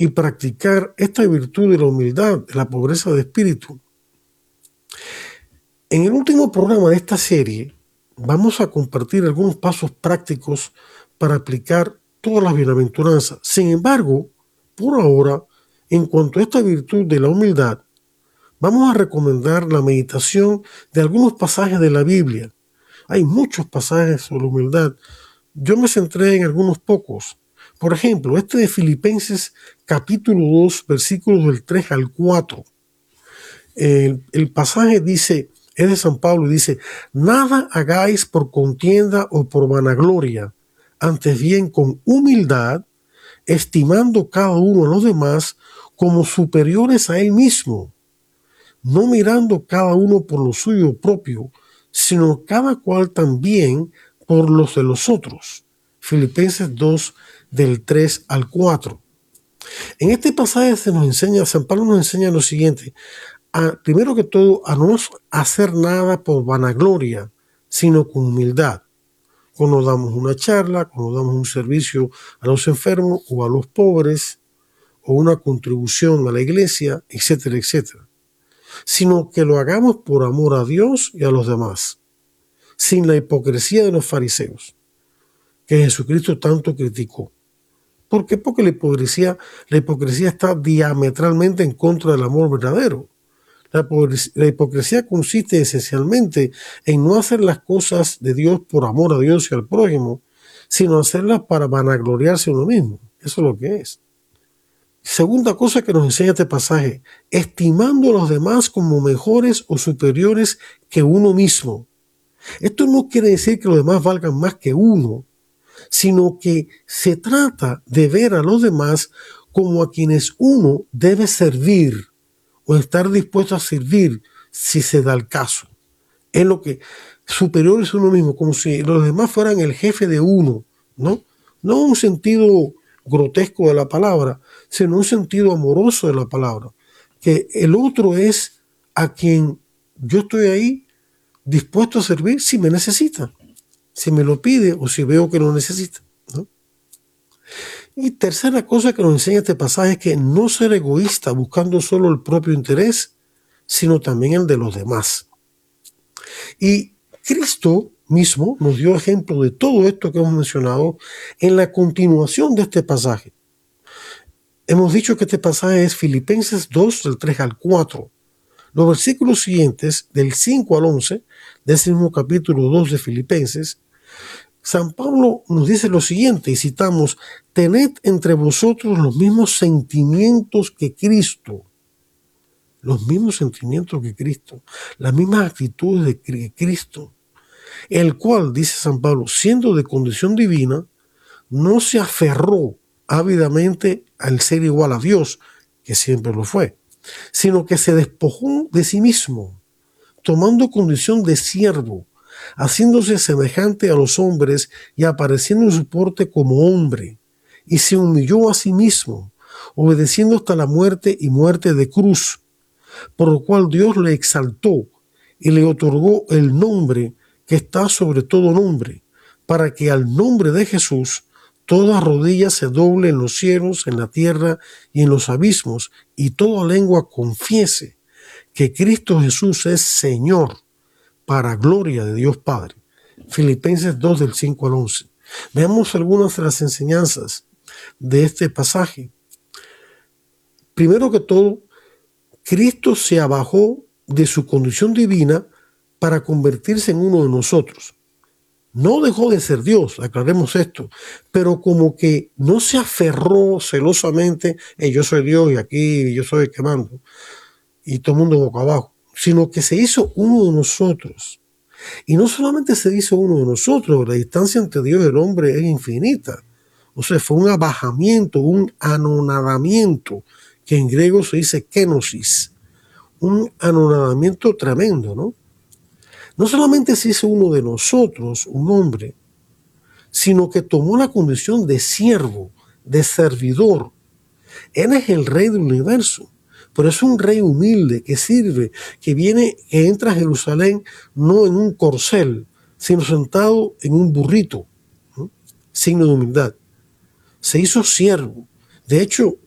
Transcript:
y practicar esta virtud de la humildad, de la pobreza de espíritu. En el último programa de esta serie vamos a compartir algunos pasos prácticos para aplicar todas las bienaventuranzas. Sin embargo, por ahora, en cuanto a esta virtud de la humildad, vamos a recomendar la meditación de algunos pasajes de la Biblia. Hay muchos pasajes sobre la humildad. Yo me centré en algunos pocos. Por ejemplo, este de Filipenses capítulo 2, versículos del 3 al 4. El pasaje dice, es de San Pablo, y dice: nada hagáis por contienda o por vanagloria, antes bien con humildad, estimando cada uno a los demás como superiores a él mismo, no mirando cada uno por lo suyo propio, sino cada cual también por los de los otros. Filipenses 2, del 3 al 4. En este pasaje San Pablo nos enseña lo siguiente: primero que todo, a no hacer nada por vanagloria, sino con humildad. Cuando damos una charla, cuando damos un servicio a los enfermos o a los pobres, o una contribución a la iglesia, etcétera, etcétera. Sino que lo hagamos por amor a Dios y a los demás, sin la hipocresía de los fariseos, que Jesucristo tanto criticó. ¿Por qué? Porque la hipocresía está diametralmente en contra del amor verdadero. La hipocresía consiste esencialmente en no hacer las cosas de Dios por amor a Dios y al prójimo, sino hacerlas para vanagloriarse uno mismo. Eso es lo que es. Segunda cosa que nos enseña este pasaje: estimando a los demás como mejores o superiores que uno mismo. Esto no quiere decir que los demás valgan más que uno, sino que se trata de ver a los demás como a quienes uno debe servir o estar dispuesto a servir si se da el caso. Es lo que superior es uno mismo, como si los demás fueran el jefe de uno, ¿no? No en un sentido grotesco de la palabra, sino en un sentido amoroso de la palabra, que el otro es a quien yo estoy ahí dispuesto a servir si me necesita, si me lo pide o si veo que lo necesita, ¿no? Y tercera cosa que nos enseña este pasaje es que no ser egoísta buscando solo el propio interés, sino también el de los demás. Y Cristo mismo nos dio ejemplo de todo esto que hemos mencionado en la continuación de este pasaje. Hemos dicho que este pasaje es Filipenses 2, del 3 al 4. Los versículos siguientes, del 5 al 11, de ese mismo capítulo 2 de Filipenses, San Pablo nos dice lo siguiente, y citamos: tened entre vosotros los mismos sentimientos que Cristo. Los mismos sentimientos que Cristo, las mismas actitudes de Cristo, el cual, dice San Pablo, siendo de condición divina, no se aferró ávidamente al ser igual a Dios, que siempre lo fue, sino que se despojó de sí mismo, tomando condición de siervo, haciéndose semejante a los hombres y apareciendo en su porte como hombre, y se humilló a sí mismo, obedeciendo hasta la muerte y muerte de cruz, por lo cual Dios le exaltó y le otorgó el nombre que está sobre todo nombre, para que al nombre de Jesús toda rodilla se doble en los cielos, en la tierra y en los abismos, y toda lengua confiese que Cristo Jesús es Señor, para gloria de Dios Padre. Filipenses 2, del 5 al 11. Veamos algunas de las enseñanzas de este pasaje. Primero que todo, Cristo se abajó de su condición divina para convertirse en uno de nosotros. No dejó de ser Dios, aclaremos esto, pero como que no se aferró celosamente: yo soy Dios y aquí yo soy el que mando, y todo el mundo boca abajo, sino que se hizo uno de nosotros. Y no solamente se hizo uno de nosotros, la distancia entre Dios y el hombre es infinita. O sea, fue un abajamiento, un anonadamiento, que en griego se dice kenosis. Un anonadamiento tremendo, ¿no? No solamente se hizo uno de nosotros, un hombre, sino que tomó la condición de siervo, de servidor. Él es el rey del universo, pero es un rey humilde que sirve, que viene, que entra a Jerusalén no en un corcel, sino sentado en un burrito, ¿no? Signo de humildad. Se hizo siervo. De hecho,